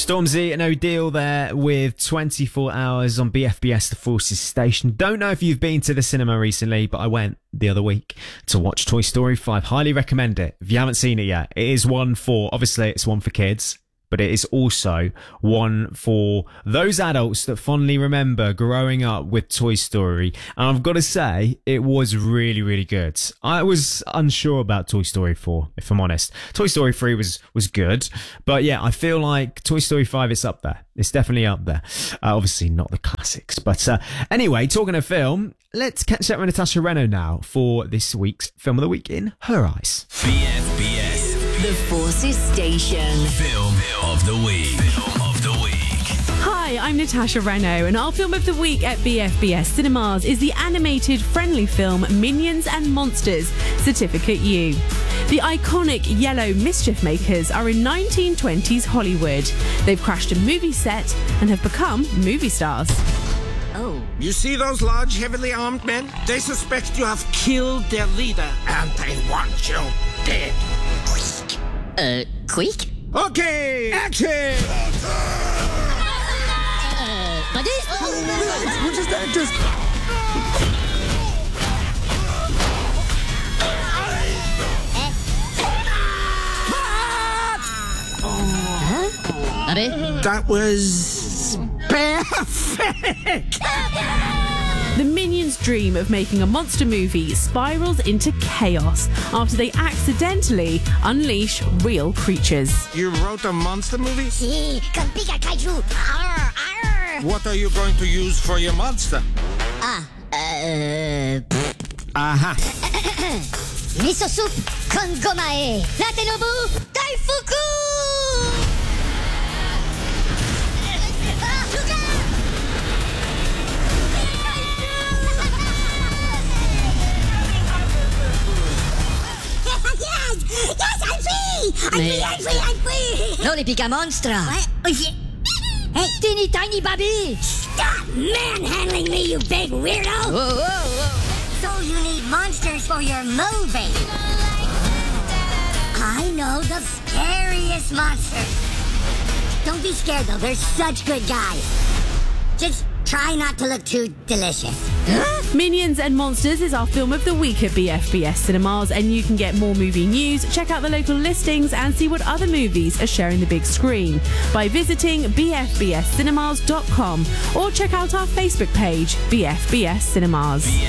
Stormzy and O'Deal there with 24 Hours on BFBS The Forces station. Don't know if you've been to the cinema recently, but I went the other week to watch Toy Story 5. Highly recommend it if you haven't seen it yet. It is obviously it's one for kids, but it is also one for those adults that fondly remember growing up with Toy Story. And I've got to say, it was really, really good. I was unsure about Toy Story 4, if I'm honest. Toy Story 3 was good. But yeah, I feel like Toy Story 5 is up there. It's definitely up there. Obviously not the classics. But anyway, talking of film, let's catch up with Natasha Reno now for this week's Film of the Week in her eyes. BFBS The Forces Station. Film of the Week. Hi, I'm Natasha Reno, and our Film of the Week at BFBS Cinemas is the animated friendly film Minions and Monsters, Certificate U. The iconic yellow mischief makers are in 1920s Hollywood. They've crashed a movie set and have become movie stars. Oh. You see those large, heavily armed men? They suspect you have killed their leader, and they want you dead. Quick? Okay, action! Buddy? What is that? Buddy? That was perfect! The Minions' dream of making a monster movie spirals into chaos after they accidentally unleash real creatures. You wrote a monster movie? Si, con pica kaiju. Arr, arr. What are you going to use for your monster? Aha! Miso soup con gomae. Natenobu Daifuku! Yes, I'm free! Non les pica monstra. Hey, teeny tiny baby. Stop manhandling me, you big weirdo! Whoa. So you need monsters for your movie? I know the scariest monsters. Don't be scared, though. They're such good guys. Just try not to look too delicious. Minions and Monsters is our Film of the Week at BFBS Cinemas, and you can get more movie news, check out the local listings, and see what other movies are sharing the big screen by visiting bfbscinemas.com or check out our Facebook page, BFBS Cinemas.